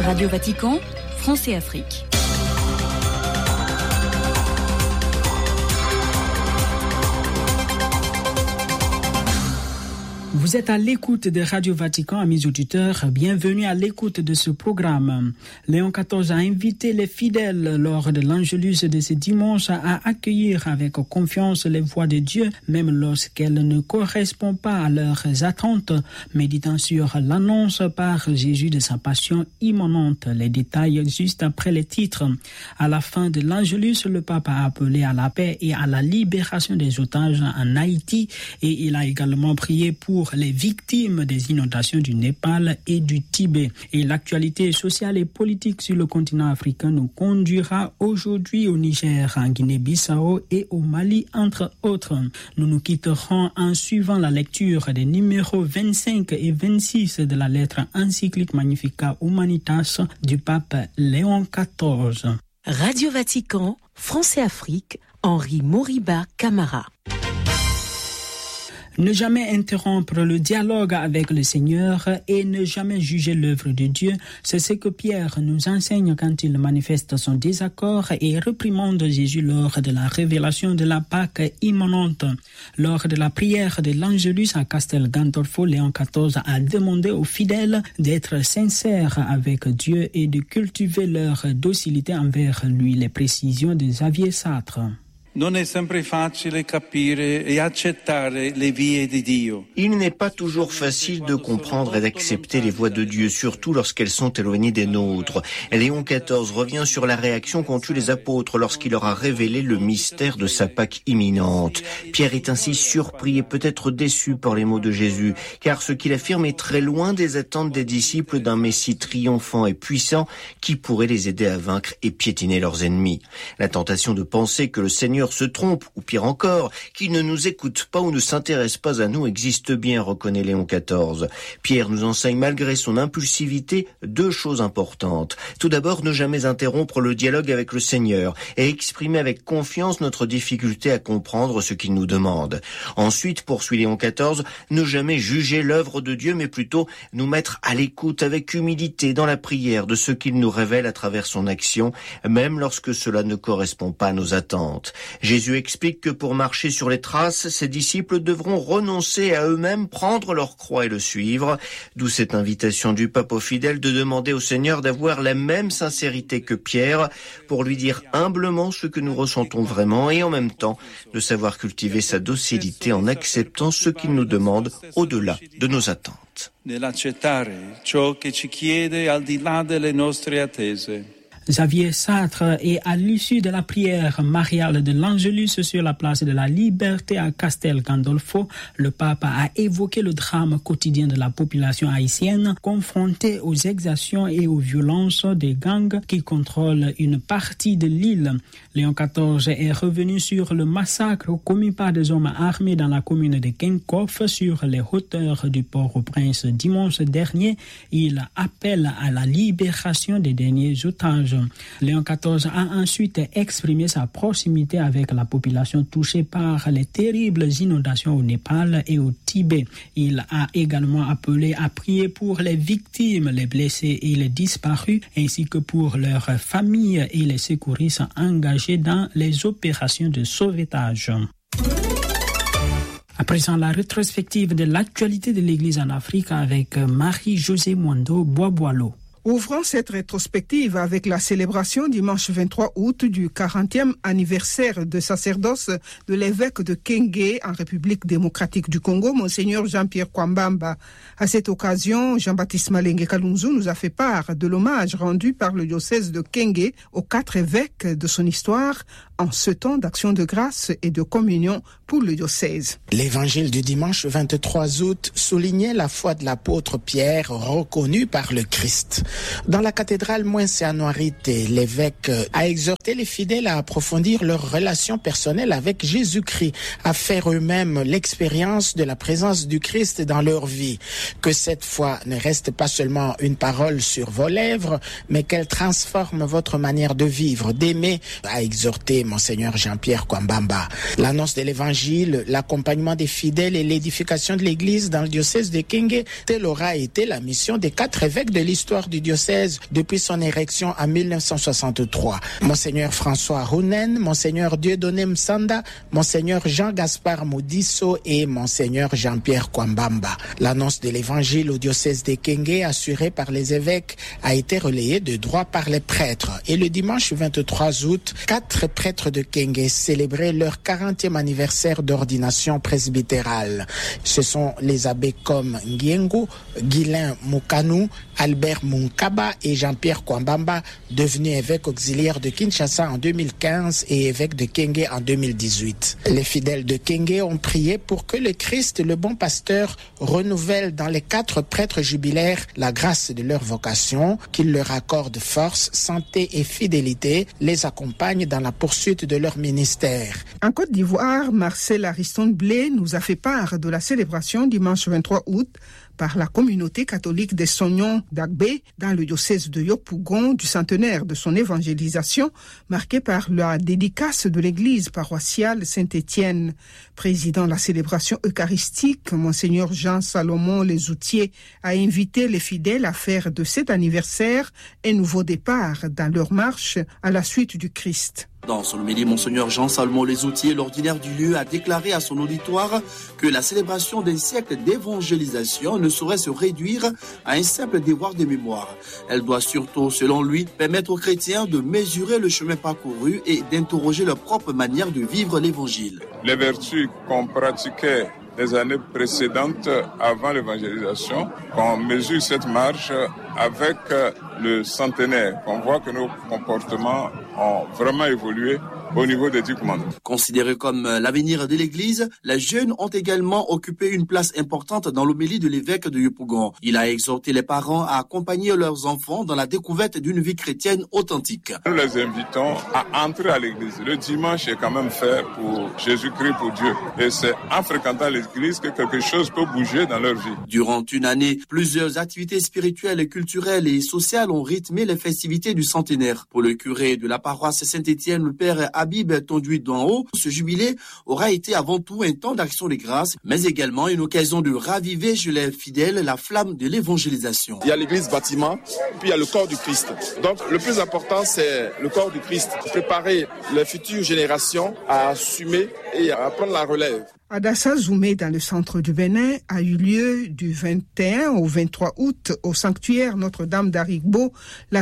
Radio Vatican, France et Afrique. Vous êtes à l'écoute de Radio Vatican, amis auditeurs. Bienvenue à l'écoute de ce programme. Léon XIV a invité les fidèles lors de l'Angélus de ce dimanche à accueillir avec confiance les voix de Dieu, même lorsqu'elles ne correspondent pas à leurs attentes, méditant sur l'annonce par Jésus de sa passion imminente. Les détails juste après les titres. À la fin de l'Angélus, le pape a appelé à la paix et à la libération des otages en Haïti et il a également prié pour les victimes des inondations du Népal et du Tibet. Et l'actualité sociale et politique sur le continent africain nous conduira aujourd'hui au Niger, en Guinée-Bissau et au Mali, entre autres. Nous nous quitterons en suivant la lecture des numéros 25 et 26 de la lettre encyclique Magnificat Humanitas du pape Léon XIV. Radio Vatican, France et Afrique, Henri Moriba Camara. Ne jamais interrompre le dialogue avec le Seigneur et ne jamais juger l'œuvre de Dieu, c'est ce que Pierre nous enseigne quand il manifeste son désaccord et réprimande Jésus lors de la révélation de la Pâque imminente. Lors de la prière de l'Angélus à Castel Gandolfo, Léon XIV a demandé aux fidèles d'être sincères avec Dieu et de cultiver leur docilité envers lui, les précisions de Xavier Sartre. Non è sempre facile capire e accettare le vie di Dio. Il n'est pas toujours facile de comprendre et d'accepter les voies de Dieu, surtout lorsqu'elles sont éloignées des nôtres. Léon XIV revient sur la réaction qu'ont eue les apôtres lorsqu'il leur a révélé le mystère de sa Pâque imminente. Pierre est ainsi surpris et peut-être déçu par les mots de Jésus, car ce qu'il affirme est très loin des attentes des disciples d'un Messie triomphant et puissant qui pourrait les aider à vaincre et piétiner leurs ennemis. La tentation de penser que le Seigneur se trompe, ou pire encore, qu'il ne nous écoute pas ou ne s'intéresse pas à nous existe bien, reconnaît Léon XIV. Pierre nous enseigne malgré son impulsivité 2 choses importantes. Tout d'abord, ne jamais interrompre le dialogue avec le Seigneur et exprimer avec confiance notre difficulté à comprendre ce qu'il nous demande. Ensuite, poursuit Léon XIV, ne jamais juger l'œuvre de Dieu, mais plutôt nous mettre à l'écoute avec humilité dans la prière de ce qu'il nous révèle à travers son action, même lorsque cela ne correspond pas à nos attentes. Jésus explique que pour marcher sur les traces, ses disciples devront renoncer à eux-mêmes, prendre leur croix et le suivre. D'où cette invitation du pape aux fidèles de demander au Seigneur d'avoir la même sincérité que Pierre pour lui dire humblement ce que nous ressentons vraiment et en même temps de savoir cultiver sa docilité en acceptant ce qu'il nous demande au-delà de nos attentes. Nell'accettare ciò che ci chiede al di là delle nostre attese. Xavier Sartre est à l'issue de la prière mariale de l'Angélus sur la place de la Liberté à Castel Gandolfo, le pape a évoqué le drame quotidien de la population haïtienne confrontée aux exactions et aux violences des gangs qui contrôlent une partie de l'île. Léon XIV est revenu sur le massacre commis par des hommes armés dans la commune de Kenkoff sur les hauteurs du Port-au-Prince dimanche dernier. Il appelle à la libération des derniers otages. Léon XIV a ensuite exprimé sa proximité avec la population touchée par les terribles inondations au Népal et au Tibet. Il a également appelé à prier pour les victimes, les blessés et les disparus, ainsi que pour leurs familles et les secouristes engagés dans les opérations de sauvetage. À présent, la rétrospective de l'actualité de l'Église en Afrique avec Marie-Josée Mwando Boisboileau. Ouvrons cette rétrospective avec la célébration dimanche 23 août du 40e anniversaire de sacerdoce de l'évêque de Kenge en République démocratique du Congo, Monseigneur Jean-Pierre Kwambamba. À cette occasion, Jean-Baptiste Malenge Kalunzu nous a fait part de l'hommage rendu par le diocèse de Kenge aux 4 évêques de son histoire en ce temps d'action de grâce et de communion pour le diocèse. L'évangile du dimanche 23 août soulignait la foi de l'apôtre Pierre reconnue par le Christ. Dans la cathédrale Mouense-Anuarite, l'évêque a exhorté les fidèles à approfondir leur relation personnelle avec Jésus-Christ, à faire eux-mêmes l'expérience de la présence du Christ dans leur vie. Que cette foi ne reste pas seulement une parole sur vos lèvres, mais qu'elle transforme votre manière de vivre, d'aimer, a exhorté Monseigneur Jean-Pierre Kwambamba. L'annonce de l'évangile, l'accompagnement des fidèles et l'édification de l'église dans le diocèse de Kenge, telle aura été la mission des 4 évêques de l'histoire du diocèse depuis son érection en 1963. Monseigneur François Rounen, Monseigneur Dieudonné Msanda, Monseigneur Jean-Gaspard Modisso et Monseigneur Jean-Pierre Kwambamba. L'annonce de l'évangile au diocèse de Kenge, assurée par les évêques, a été relayée de droit par les prêtres. Et le dimanche 23 août, 4 prêtres de Kenge célébraient leur 40e anniversaire d'ordination presbytérale. Ce sont les abbés comme Ngiengu, Guilain Moukanou, Albert Munkaba et Jean-Pierre Kwambamba, devenus évêques auxiliaires de Kinshasa en 2015 et évêques de Kenge en 2018. Les fidèles de Kenge ont prié pour que le Christ, le bon pasteur, renouvelle dans les 4 prêtres jubilaires la grâce de leur vocation, qu'il leur accorde force, santé et fidélité, les accompagne dans la poursuite de leur ministère. En Côte d'Ivoire, Marcel Ariston-Blé nous a fait part de la célébration dimanche 23 août par la communauté catholique des Sognons d'Agbé dans le diocèse de Yopougon du centenaire de son évangélisation, marqué par la dédicace de l'église paroissiale Saint-Étienne. Président de la célébration eucharistique, Monseigneur Jean-Salomon Lesoutier a invité les fidèles à faire de cet anniversaire un nouveau départ dans leur marche à la suite du Christ. Dans son homélie, Monseigneur Jean-Salomon Lesoutier, l'ordinaire du lieu, a déclaré à son auditoire que la célébration d'un siècle d'évangélisation ne saurait se réduire à un simple devoir de mémoire. Elle doit surtout, selon lui, permettre aux chrétiens de mesurer le chemin parcouru et d'interroger leur propre manière de vivre l'évangile. Les vertus qu'on pratiquait les années précédentes avant l'évangélisation, qu'on mesure cette marche avec le centenaire, qu'on voit que nos comportements ont vraiment évolué au niveau des 10 commandements. Considérés comme l'avenir de l'Église, les jeunes ont également occupé une place importante dans l'homélie de l'évêque de Yopougon. Il a exhorté les parents à accompagner leurs enfants dans la découverte d'une vie chrétienne authentique. Nous les invitons à entrer à l'Église. Le dimanche est quand même fait pour Jésus-Christ, pour Dieu. Et c'est en fréquentant l'Église que quelque chose peut bouger dans leur vie. Durant une année, plusieurs activités spirituelles, culturelles et sociales ont rythmé les festivités du centenaire. Pour le curé de la paroisse Saint-Étienne, le père Habib Tonduit d'en haut, ce jubilé aura été avant tout un temps d'action de grâce, mais également une occasion de raviver chez les fidèles la flamme de l'évangélisation. Il y a l'église bâtiment, puis il y a le corps du Christ. Donc le plus important, c'est le corps du Christ. Préparer les futures générations à assumer et à prendre la relève. À Dassa Zoumé, dans le centre du Bénin, a eu lieu du 21 au 23 août au sanctuaire Notre-Dame d'Arigbo, la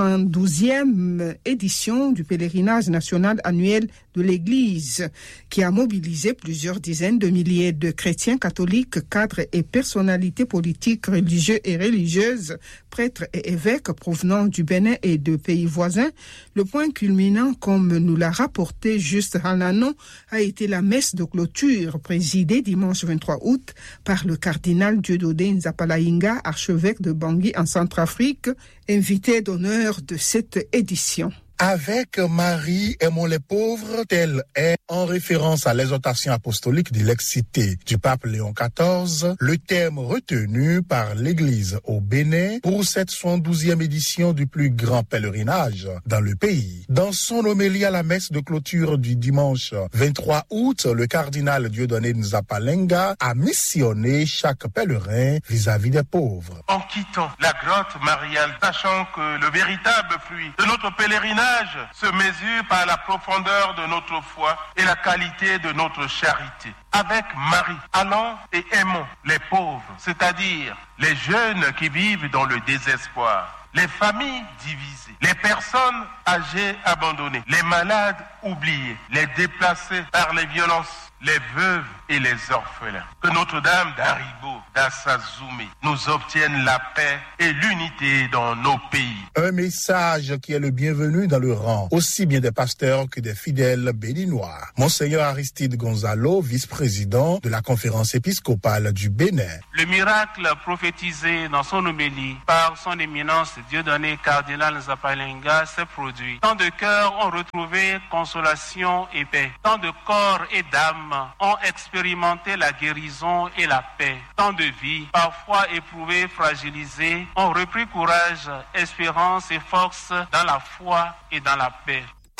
72e édition du pèlerinage national annuel de l'Église, qui a mobilisé plusieurs dizaines de milliers de chrétiens catholiques, cadres et personnalités politiques, religieux et religieuses, prêtres et évêques provenant du Bénin et de pays voisins. Le point culminant, comme nous l'a rapporté Juste Hananon, a été la messe de clôture présidée dimanche 23 août par le cardinal Dieudonné Nzapalainga, archevêque de Bangui en Centrafrique, invité d'honneur de cette édition. Avec Marie, aimons les pauvres, tel est, en référence à l'exhortation apostolique de l'excité du pape Léon XIV, le thème retenu par l'Église au Bénin pour cette 72e édition du plus grand pèlerinage dans le pays. Dans son homélie à la messe de clôture du dimanche 23 août, le cardinal Dieudonné Nzapalainga a missionné chaque pèlerin vis-à-vis des pauvres. En quittant la grotte mariale, sachant que le véritable fruit de notre pèlerinage se mesure par la profondeur de notre foi et la qualité de notre charité. Avec Marie, allons et aimons les pauvres, c'est-à-dire les jeunes qui vivent dans le désespoir, les familles divisées, les personnes âgées abandonnées, les malades oubliés, les déplacés par les violences, les veuves et les orphelins. Que Notre-Dame d'Arigbo, Dassa Zoumé, nous obtienne la paix et l'unité dans nos pays. Un message qui est le bienvenu dans le rang, aussi bien des pasteurs que des fidèles béninois. Monseigneur Aristide Gonzalo, vice-président de la conférence épiscopale du Bénin. Le miracle prophétisé dans son homélie par son éminence Dieudonné cardinal Nzapalainga s'est produit. Tant de cœurs ont retrouvé consolation et paix. Tant de corps et d'âmes ont expérimenté la guérison et la paix. Tant de vies, parfois éprouvées, fragilisées, ont repris courage, espérance et force dans la foi et dans la paix.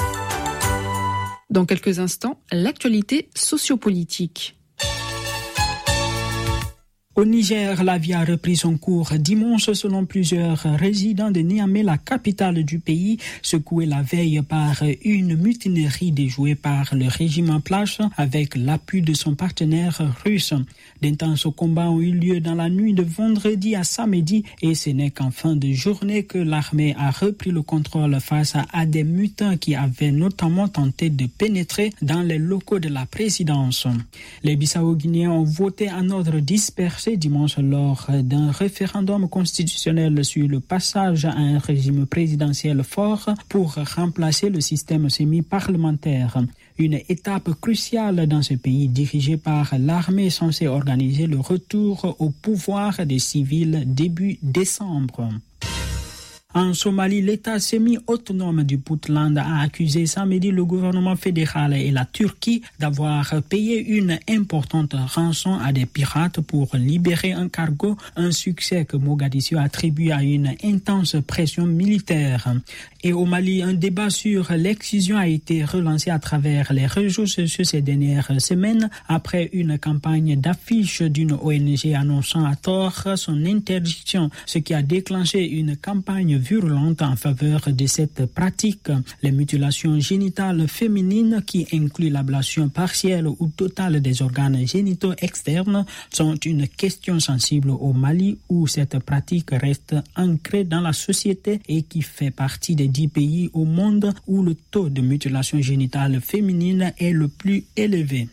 Dans quelques instants, l'actualité sociopolitique. Au Niger, la vie a repris son cours dimanche selon plusieurs résidents de Niamey, la capitale du pays, secouée la veille par une mutinerie déjouée par le régime en place avec l'appui de son partenaire russe. D'intenses combats ont eu lieu dans la nuit de vendredi à samedi et ce n'est qu'en fin de journée que l'armée a repris le contrôle face à des mutins qui avaient notamment tenté de pénétrer dans les locaux de la présidence. Les Bissau-Guinéens ont voté en ordre dispersé dimanche lors d'un référendum constitutionnel sur le passage à un régime présidentiel fort pour remplacer le système semi-parlementaire. Une étape cruciale dans ce pays dirigé par l'armée censée organiser le retour au pouvoir des civils début décembre. En Somalie, l'État semi-autonome du Puntland a accusé samedi le gouvernement fédéral et la Turquie d'avoir payé une importante rançon à des pirates pour libérer un cargo, un succès que Mogadiscio attribue à une intense pression militaire. Et au Mali, un débat sur l'excision a été relancé à travers les réseaux sociaux ces dernières semaines après une campagne d'affiches d'une ONG annonçant à tort son interdiction, ce qui a déclenché une campagne virulente en faveur de cette pratique. Les mutilations génitales féminines, qui incluent l'ablation partielle ou totale des organes génitaux externes, sont une question sensible au Mali où cette pratique reste ancrée dans la société et qui fait partie des 10 pays au monde où le taux de mutilation génitale féminine est le plus élevé.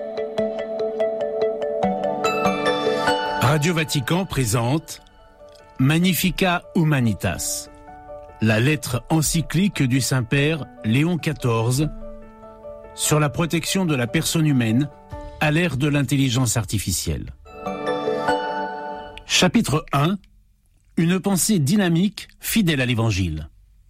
Radio Vatican présente Magnificat Humanitas, la lettre encyclique du Saint-Père Léon XIV sur la protection de la personne humaine à l'ère de l'intelligence artificielle. Chapitre 1. Une pensée dynamique, fidèle à l'Évangile.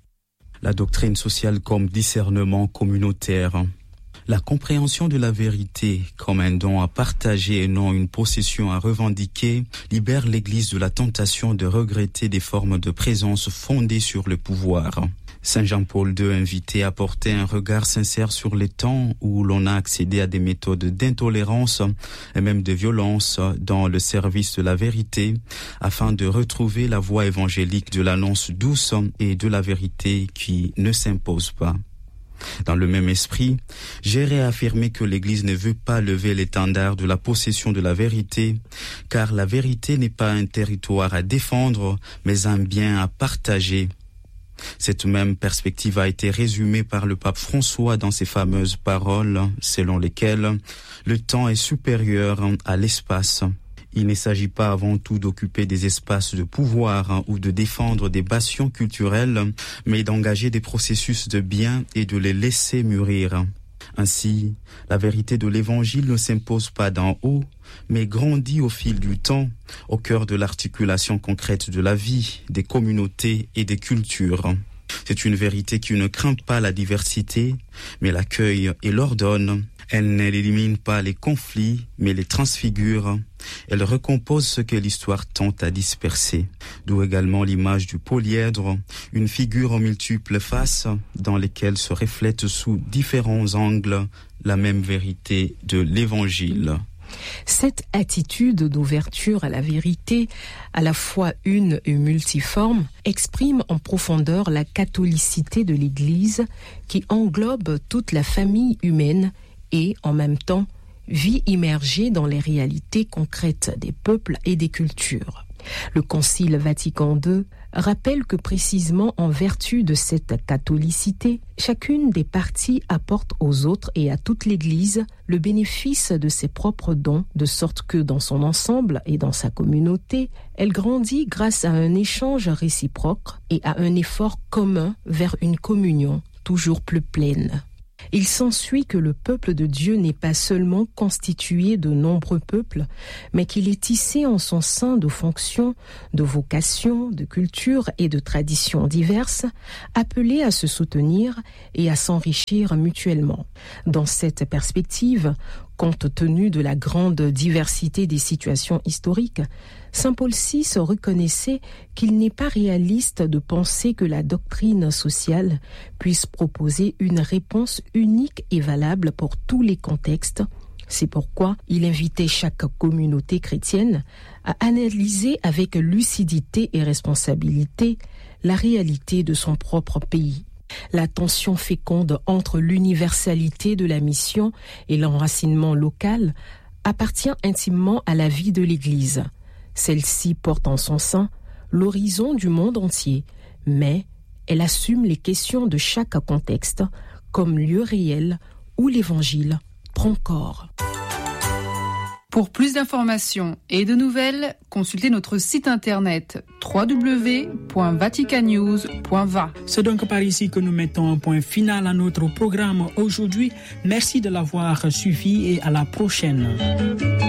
La doctrine sociale comme discernement communautaire. La compréhension de la vérité comme un don à partager et non une possession à revendiquer libère l'Église de la tentation de regretter des formes de présence fondées sur le pouvoir. Saint Jean-Paul II invitait à porter un regard sincère sur les temps où l'on a accédé à des méthodes d'intolérance et même de violence dans le service de la vérité, afin de retrouver la voie évangélique de l'annonce douce et de la vérité qui ne s'impose pas. Dans le même esprit, j'ai réaffirmé que l'Église ne veut pas lever l'étendard de la possession de la vérité, car la vérité n'est pas un territoire à défendre, mais un bien à partager. Cette même perspective a été résumée par le pape François dans ses fameuses paroles, selon lesquelles le temps est supérieur à l'espace. Il ne s'agit pas avant tout d'occuper des espaces de pouvoir ou de défendre des bastions culturelles, mais d'engager des processus de bien et de les laisser mûrir. Ainsi, la vérité de l'Évangile ne s'impose pas d'en haut, mais grandit au fil du temps, au cœur de l'articulation concrète de la vie, des communautés et des cultures. C'est une vérité qui ne craint pas la diversité, mais l'accueille et l'ordonne. Elle n'élimine pas les conflits, mais les transfigure. Elle recompose ce que l'histoire tente à disperser. D'où également l'image du polyèdre, une figure aux multiples faces, dans lesquelles se reflète sous différents angles la même vérité de l'Évangile. Cette attitude d'ouverture à la vérité, à la fois une et multiforme, exprime en profondeur la catholicité de l'Église qui englobe toute la famille humaine et, en même temps, vit immergée dans les réalités concrètes des peuples et des cultures. Le Concile Vatican II rappelle que précisément en vertu de cette catholicité, chacune des parties apporte aux autres et à toute l'Église le bénéfice de ses propres dons, de sorte que dans son ensemble et dans sa communauté, elle grandit grâce à un échange réciproque et à un effort commun vers une communion toujours plus pleine. Il s'ensuit que le peuple de Dieu n'est pas seulement constitué de nombreux peuples, mais qu'il est tissé en son sein de fonctions, de vocations, de cultures et de traditions diverses, appelés à se soutenir et à s'enrichir mutuellement. Dans cette perspective, compte tenu de la grande diversité des situations historiques, Saint Paul VI reconnaissait qu'il n'est pas réaliste de penser que la doctrine sociale puisse proposer une réponse unique et valable pour tous les contextes, C'est pourquoi il invitait chaque communauté chrétienne à analyser avec lucidité et responsabilité la réalité de son propre pays. La tension féconde entre l'universalité de la mission et l'enracinement local appartient intimement à la vie de l'Église. Celle-ci porte en son sein l'horizon du monde entier, mais elle assume les questions de chaque contexte comme lieu réel où l'Évangile prend corps. Pour plus d'informations et de nouvelles, consultez notre site internet www.vaticannews.va. C'est donc par ici que nous mettons un point final à notre programme aujourd'hui. Merci de l'avoir suivi et à la prochaine.